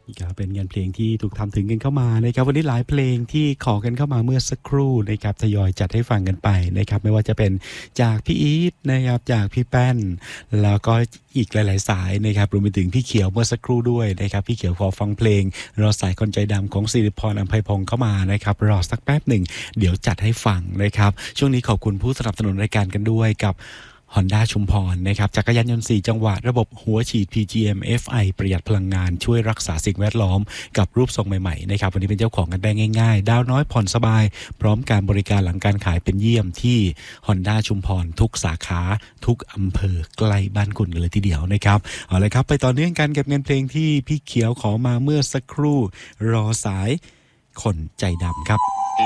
ก็เป็นงานเพลงที่ถูกทำถึงกันเข้ามานะครับวันนี้หลายเพลงที่ขอกันเข้ามาเมื่อสักครู่นะครับทยอยจัดให้ฟังกันไปนะครับไม่ว่าจะเป็นจากพี่อีทนะครับจากพี่แป้นแล้วก็อีกหลายๆสายนะครับรวมไปถึงพี่เขียวเมื่อสักครู่ด้วยนะครับพี่เขียวขอฟังเพลงรอสายคนใจดำของสิริพรอัมไพพงศ์เข้ามานะครับรอสักแป๊บหนึ่งเดี๋ยวจัดให้ฟังนะครับช่วงนี้ขอบคุณผู้สนับสนุนรายการกันด้วยกับHonda ชุมพรนะครับจักรยานยนต์4จังหวะระบบหัวฉีด PGM FI ประหยัดพลังงานช่วยรักษาสิ่งแวดล้อมกับรูปทรงใหม่ๆนะครับวันนี้เป็นเจ้าของกันได้ง่ายๆดาวน้อยผ่อนสบายพร้อมการบริการหลังการขายเป็นเยี่ยมที่ Honda ชุมพรทุกสาขาทุกอำเภอใกล้บ้านคุณกันเลยทีเดียวนะครับเอาเลยครับไปต่อเนื่องกันกับงานเพลงที่พี่เขียวขอมาเมื่อสักครู่รอสายคนใจดำครับ